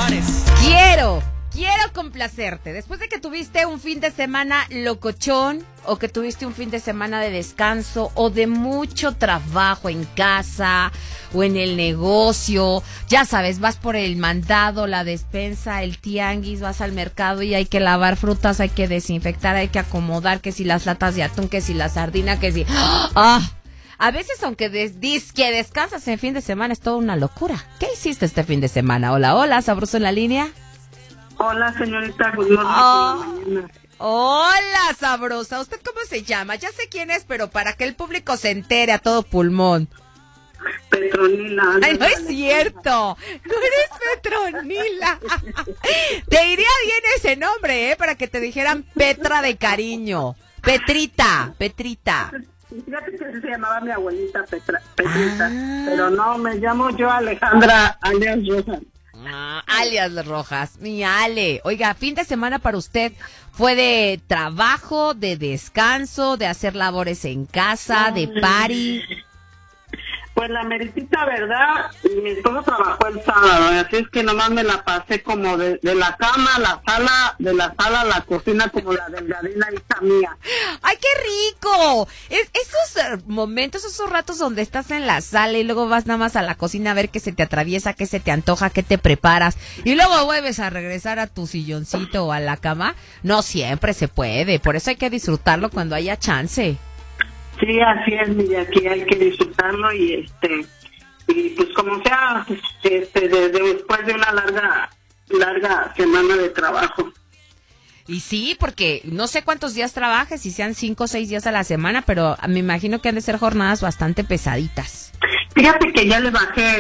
Juárez. Quiero complacerte. Después de que tuviste un fin de semana locochón, o que tuviste un fin de semana de descanso, o de mucho trabajo en casa, o en el negocio, ya sabes, vas por el mandado, la despensa, el tianguis, vas al mercado y hay que lavar frutas, hay que desinfectar, hay que acomodar, que si las latas de atún, que si la sardina, que si... A veces, aunque que descansas en fin de semana, es toda una locura. ¿Qué hiciste este fin de semana? Hola, sabroso en la línea. Hola, señorita, good morning. Hola, sabrosa. ¿Usted cómo se llama? Ya sé quién es, pero para que el público se entere a todo pulmón. Petronila. Ay, no es cierto. No eres Petronila. Te iría bien ese nombre, para que te dijeran Petra de cariño. Petrita. Fíjate que se llamaba mi abuelita Petrita, pero no, me llamo yo Alejandra alias Rojas. Alias Rojas, mi Ale. Oiga, fin de semana para usted fue de trabajo, de descanso, de hacer labores en casa, de party. Pues la meritita verdad, mi esposo trabajó el sábado, así es que nomás me la pasé como de la cama a la sala, de la sala a la cocina, como la delgadina hija mía. ¡Ay, qué rico! Esos momentos, esos ratos donde estás en la sala y luego vas nada más a la cocina a ver qué se te atraviesa, qué se te antoja, qué te preparas, y luego vuelves a regresar a tu silloncito o a la cama, no siempre se puede, por eso hay que disfrutarlo cuando haya chance. Sí, así es, mira, aquí hay que disfrutarlo y pues como sea, después de una larga semana de trabajo. Y sí, porque no sé cuántos días trabajes, si sean 5 o 6 días a la semana, pero me imagino que han de ser jornadas bastante pesaditas. Fíjate que ya le bajé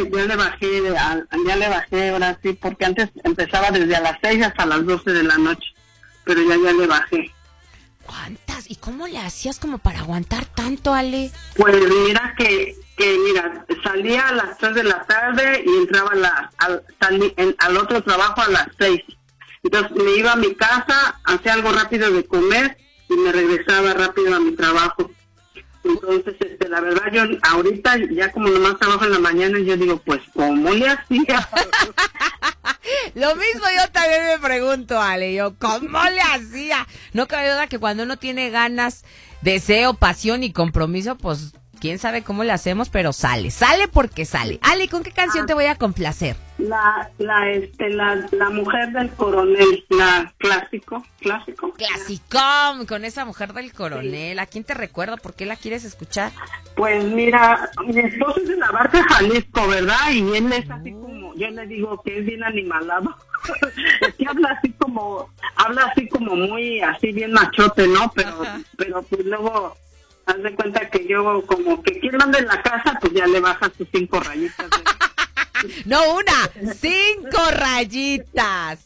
ahora sí, porque antes empezaba desde a las 6 hasta las 12 de la noche, pero ya le bajé. ¿Cuántas? ¿Y cómo le hacías como para aguantar tanto, Ale? Pues mira que salía a las 3 de la tarde y entraba al otro trabajo a las 6. Entonces me iba a mi casa, hacía algo rápido de comer y me regresaba rápido a mi trabajo. Entonces, la verdad, yo ahorita ya como nomás trabajo en la mañana, yo digo, pues, ¿cómo le hacía? Lo mismo yo también me pregunto, Ale, ¿cómo le hacía? No cabe duda que cuando uno tiene ganas, deseo, pasión y compromiso, pues, quién sabe cómo le hacemos, pero sale porque sale. Ale, ¿con qué canción te voy a complacer? La mujer del coronel, la clásico. Clasicón, con esa mujer del coronel. Sí. ¿A quién te recuerda? ¿Por qué la quieres escuchar? Pues mira, mi esposo es de la Barca, Jalisco, ¿verdad? Y él es así como, yo le digo que es bien animalado. Es que habla así como muy, así bien machote, ¿no? Pero pues luego, haz de cuenta que yo como que quien manda en la casa, pues ya le baja sus 5 rayitas. No, 5 rayitas.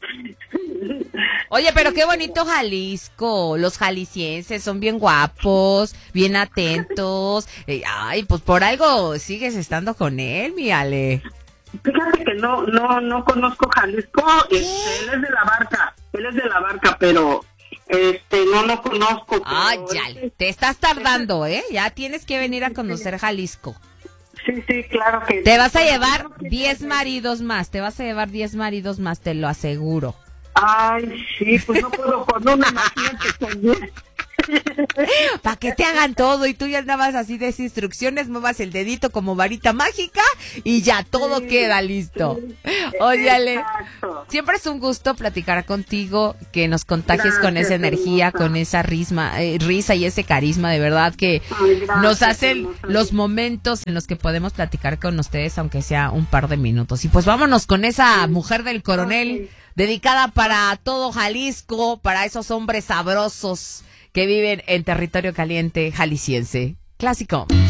Oye, pero qué bonito Jalisco. Los jaliscienses son bien guapos, bien atentos. Ay, pues por algo sigues estando con él, mi Ale. Fíjate que no conozco Jalisco. Él es de la Barca, pero no lo conozco. Ay, ya, te estás tardando, Ya tienes que venir a conocer Jalisco. Sí, claro que... Te vas a llevar 10 maridos más, te lo aseguro. Ay, sí, pues no puedo con una, imagínate con 10. Para que te hagan todo y tú ya andabas así de instrucciones, muevas el dedito como varita mágica y ya todo queda listo. Óyale, siempre es un gusto platicar contigo, que nos contagies con esa energía, con esa risa y ese carisma, de verdad que nos hacen los momentos en los que podemos platicar con ustedes, aunque sea un par de minutos. Y pues vámonos con esa mujer del coronel, dedicada para todo Jalisco, para esos hombres sabrosos que viven en territorio caliente jalisciense. Clásico.